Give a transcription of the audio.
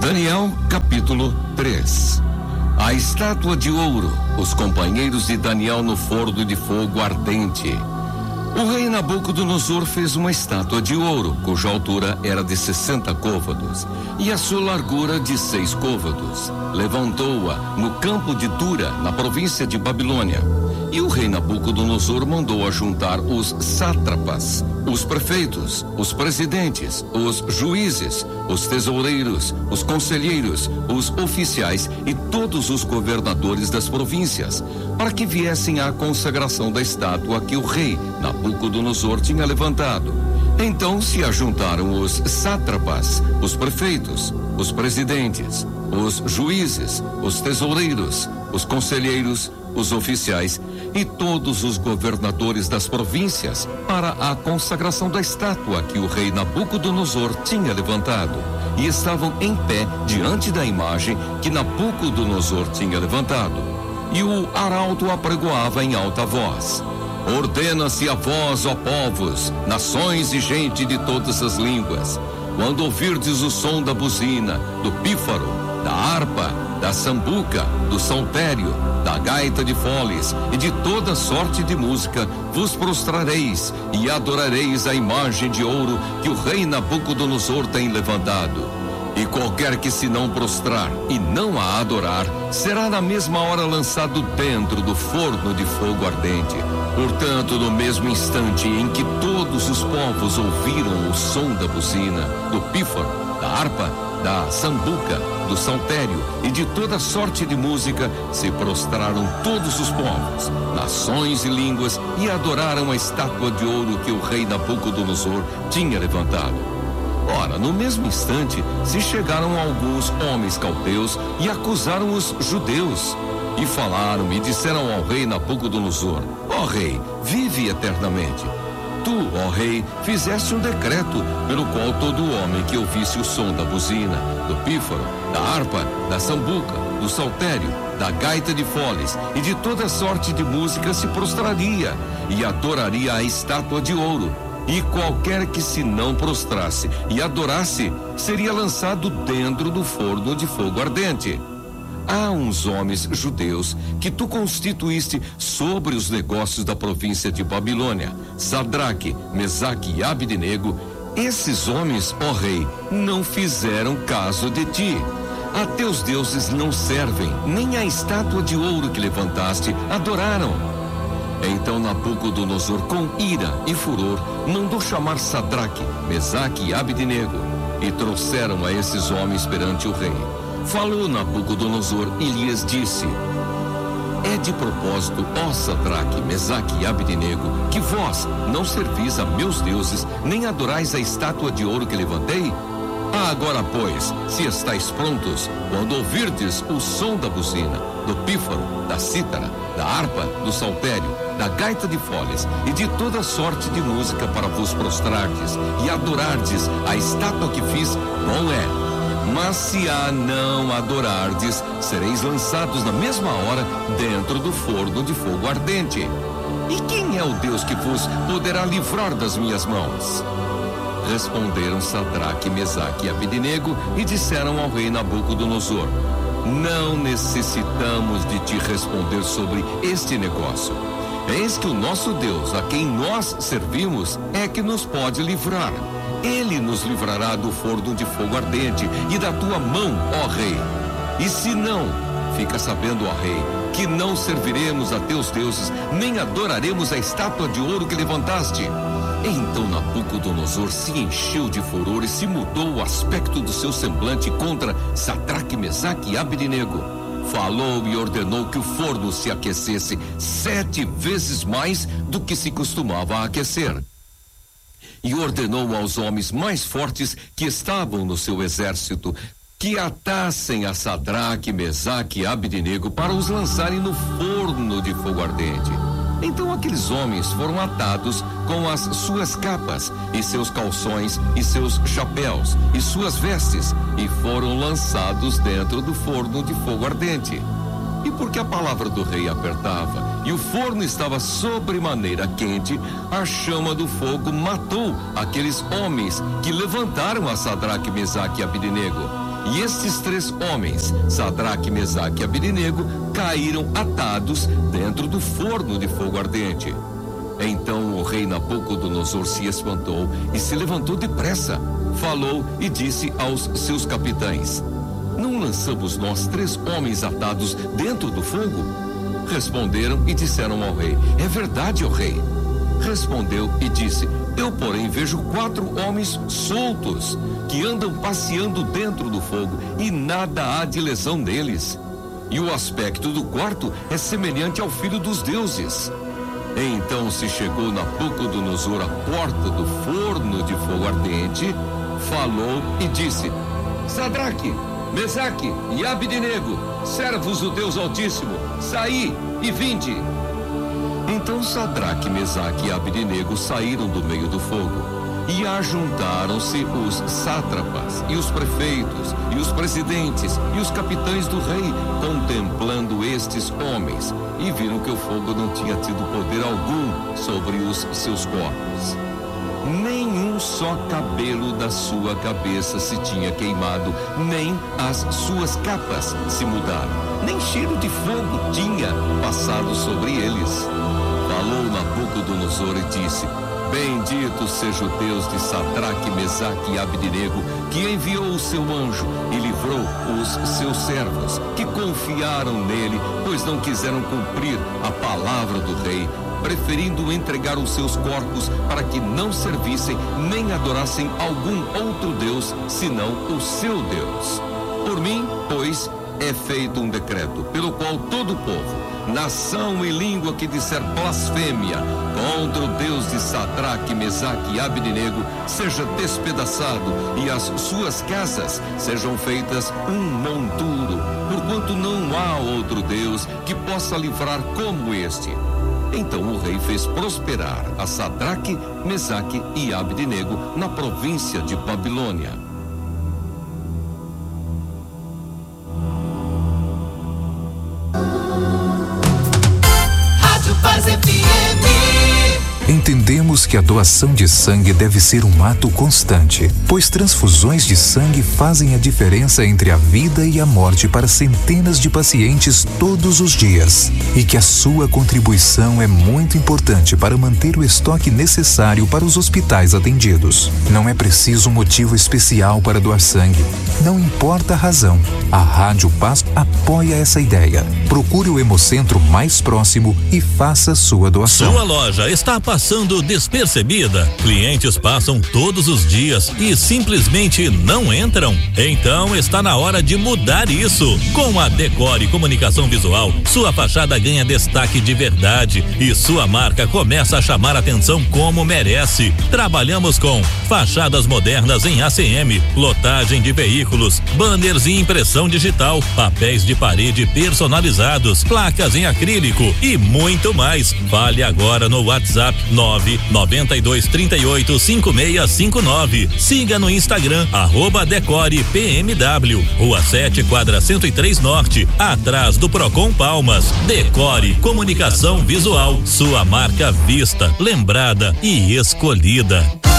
Daniel, capítulo 3. A estátua de ouro, os companheiros de Daniel no forno de fogo ardente. O rei Nabucodonosor fez uma estátua de ouro, cuja altura era de 60 côvados, e a sua largura de 6 côvados. Levantou-a no campo de Dura, na província de Babilônia. E o rei Nabucodonosor mandou ajuntar os sátrapas, os prefeitos, os presidentes, os juízes, os tesoureiros, os conselheiros, os oficiais e todos os governadores das províncias, para que viessem à consagração da estátua que o rei Nabucodonosor tinha levantado. Então se ajuntaram os sátrapas, os prefeitos, os presidentes, os juízes, os tesoureiros, os conselheiros, os oficiais e todos os governadores das províncias para a consagração da estátua que o rei Nabucodonosor tinha levantado, e estavam em pé diante da imagem que Nabucodonosor tinha levantado. E o arauto apregoava em alta voz: ordena-se a vós, ó povos, nações e gente de todas as línguas, quando ouvirdes o som da buzina, do pífaro, da harpa, da sambuca, do saltério, da gaita de foles e de toda sorte de música, vos prostrareis e adorareis a imagem de ouro que o rei Nabucodonosor tem levantado. E qualquer que se não prostrar e não a adorar, será na mesma hora lançado dentro do forno de fogo ardente. Portanto, no mesmo instante em que todos os povos ouviram o som da buzina, do pífaro, da harpa, da sambuca, do saltério e de toda sorte de música, se prostraram todos os povos, nações e línguas, e adoraram a estátua de ouro que o rei Nabucodonosor tinha levantado. Ora, no mesmo instante, se chegaram alguns homens caldeus e acusaram os judeus. E falaram e disseram ao rei Nabucodonosor: ó rei, vive eternamente. Tu, ó rei, fizeste um decreto pelo qual todo homem que ouvisse o som da buzina, do pífaro, da harpa, da sambuca, do saltério, da gaita de foles e de toda sorte de música se prostraria e adoraria a estátua de ouro. E qualquer que se não prostrasse e adorasse, seria lançado dentro do forno de fogo ardente. Há uns homens judeus que tu constituíste sobre os negócios da província de Babilônia, Sadraque, Mesaque e Abdenego. Esses homens, ó rei, não fizeram caso de ti. A teus deuses não servem, nem a estátua de ouro que levantaste adoraram. Então Nabucodonosor, com ira e furor, mandou chamar Sadraque, Mesaque e Abdenego, e trouxeram a esses homens perante o rei. Falou Nabucodonosor e lhes disse: é de propósito, ó Sadraque, Mesaque e Abdenego, que vós não servis a meus deuses, nem adorais a estátua de ouro que levantei? Agora, pois, se estáis prontos, quando ouvirdes o som da buzina, do pífaro, da cítara, da harpa, do saltério, da gaita de foles e de toda sorte de música, para vos prostrardes e adorardes a estátua que fiz, bom é. Mas se a não adorardes, sereis lançados na mesma hora dentro do forno de fogo ardente. E quem é o Deus que vos poderá livrar das minhas mãos? Responderam Sadraque, Mesaque e Abdenego e disseram ao rei Nabucodonosor: não necessitamos de te responder sobre este negócio. Eis que o nosso Deus, a quem nós servimos, é que nos pode livrar. Ele nos livrará do forno de fogo ardente e da tua mão, ó rei. E se não, fica sabendo, ó rei, que não serviremos a teus deuses, nem adoraremos a estátua de ouro que levantaste. Então Nabucodonosor se encheu de furor e se mudou o aspecto do seu semblante contra Sadraque, Mesaque e Abdenego. Falou e ordenou que o forno se aquecesse 7 vezes mais do que se costumava aquecer. E ordenou aos homens mais fortes que estavam no seu exército que atassem a Sadraque, Mesaque e Abdenego para os lançarem no forno de fogo ardente. Então aqueles homens foram atados com as suas capas e seus calções e seus chapéus e suas vestes, e foram lançados dentro do forno de fogo ardente. E porque a palavra do rei apertava e o forno estava sobremaneira quente, a chama do fogo matou aqueles homens que levantaram a Sadraque, Mesaque e Abdenego. E estes 3 homens, Sadraque, Mesaque e Abdenego, caíram atados dentro do forno de fogo ardente. Então o rei Nabucodonosor se espantou e se levantou depressa. Falou e disse aos seus capitães: não lançamos nós 3 homens atados dentro do fogo? Responderam e disseram ao rei: é verdade, ó rei. Respondeu e disse: eu, porém, vejo 4 homens soltos que andam passeando dentro do fogo e nada há de lesão neles. E o aspecto do quarto é semelhante ao filho dos deuses. Então se chegou Nabucodonosor à porta do forno de fogo ardente, falou e disse: Sadraque, Mesaque e Abdenego, servos do Deus Altíssimo, saí e vinde. Então Sadraque, Mesaque e Abdenego saíram do meio do fogo. E ajuntaram-se os sátrapas, e os prefeitos, e os presidentes, e os capitães do rei, contemplando estes homens, e viram que o fogo não tinha tido poder algum sobre os seus corpos. Nenhum só cabelo da sua cabeça se tinha queimado, nem as suas capas se mudaram, nem cheiro de fogo tinha passado sobre eles. Falou Nabucodonosor e disse: bendito seja o Deus de Sadraque, Mesaque e Abdenego, que enviou o seu anjo e livrou os seus servos, que confiaram nele, pois não quiseram cumprir a palavra do rei, preferindo entregar os seus corpos para que não servissem nem adorassem algum outro Deus, senão o seu Deus. Por mim, pois, é feito um decreto, pelo qual todo o povo, nação e língua que disser blasfêmia contra o Deus de Sadraque, Mesaque e Abdenego seja despedaçado e as suas casas sejam feitas um monturo, porquanto não há outro Deus que possa livrar como este. Então o rei fez prosperar a Sadraque, Mesaque e Abdenego na província de Babilônia. Entendemos que a doação de sangue deve ser um ato constante, pois transfusões de sangue fazem a diferença entre a vida e a morte para centenas de pacientes todos os dias, e que a sua contribuição é muito importante para manter o estoque necessário para os hospitais atendidos. Não é preciso um motivo especial para doar sangue. Não importa a razão. A Rádio Paz apoia essa ideia. Procure o Hemocentro mais próximo e faça sua doação. Sua loja está passando despercebida? Clientes passam todos os dias e simplesmente não entram? Então está na hora de mudar isso. Com a Decore Comunicação Visual, sua fachada ganha destaque de verdade e sua marca começa a chamar atenção como merece. Trabalhamos com fachadas modernas em ACM, lotagem de veículos, banners e impressão digital, papéis de parede personalizados, placas em acrílico e muito mais. Fale agora no WhatsApp 992385659. Siga no Instagram @DecorePMW, Rua 7, quadra 103 Norte, atrás do Procon Palmas. Decore Comunicação Visual, sua marca vista, lembrada e escolhida.